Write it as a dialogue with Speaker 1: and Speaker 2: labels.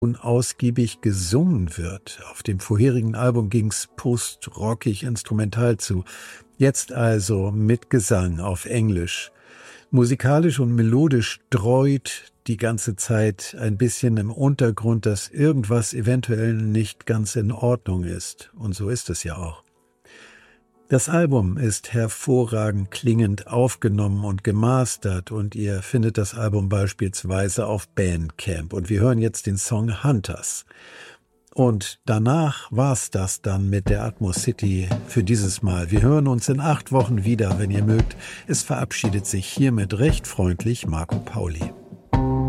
Speaker 1: unausgiebig gesungen wird. Auf dem vorherigen Album ging's post-rockig instrumental zu. Jetzt also mit Gesang auf Englisch. Musikalisch und melodisch dreut die ganze Zeit ein bisschen im Untergrund, dass irgendwas eventuell nicht ganz in Ordnung ist. Und so ist es ja auch. Das Album ist hervorragend klingend aufgenommen und gemastert und ihr findet das Album beispielsweise auf Bandcamp. Und wir hören jetzt den Song Hunters. Und danach war's das dann mit der Atmos City für dieses Mal. Wir hören uns in 8 Wochen wieder, wenn ihr mögt. Es verabschiedet sich hiermit recht freundlich Marco Pauli.